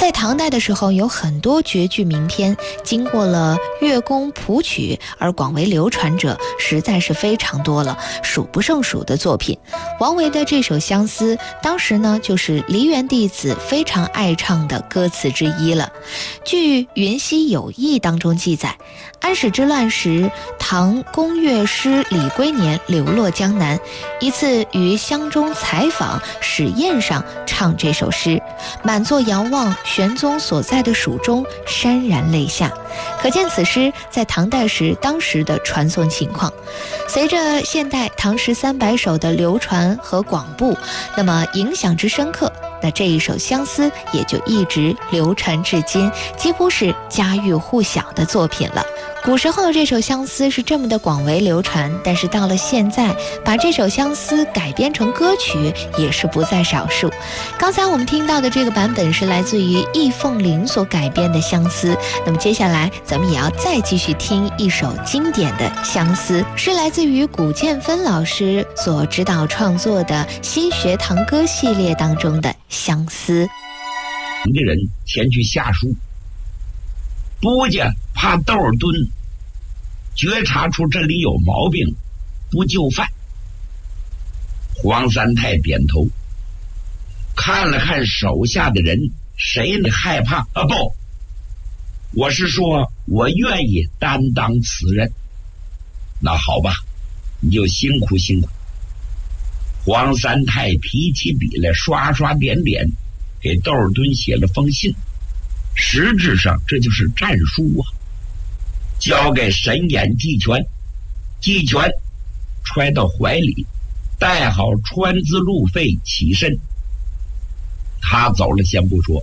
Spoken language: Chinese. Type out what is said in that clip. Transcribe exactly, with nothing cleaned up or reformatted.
在唐代的时候，有很多绝句名篇，经过了乐工谱曲而广为流传者实在是非常多了，数不胜数的作品。王维的这首《相思》，当时呢就是梨园弟子非常爱唱的歌词之一了。据《云溪有义》当中记载，安史之乱时，唐宫乐师李龟年流落江南，一次于湘中采访，使宴上唱这首诗，满座遥望玄宗所在的蜀中，潸然泪下。可见此诗在唐代时当时的传颂情况。随着现代唐诗三百首的流传和广布，那么影响之深刻，那这一首《相思》也就一直流传至今，几乎是家喻户晓的作品了。古时候这首《相思》是这么的广为流传，但是到了现在，把这首《相思》改编成歌曲也是不在少数。刚才我们听到的这个版本是来自于易凤玲所改编的《相思》，那么接下来咱们也要再继续听一首经典的《相思》，是来自于古建芬老师所指导创作的新学堂歌系列当中的《相思》。 你的人前去下书，不家怕窦尔敦觉察出这里有毛病，不就范。黄三太点头，看了看手下的人，谁呢害怕啊？不，我是说我愿意担当此任。那好吧，你就辛苦辛苦。黄三太提起笔来，刷刷点点，给窦尔敦写了封信。实质上这就是战书啊，交给神眼季全，季全揣到怀里，带好川资路费起身。他走了先不说，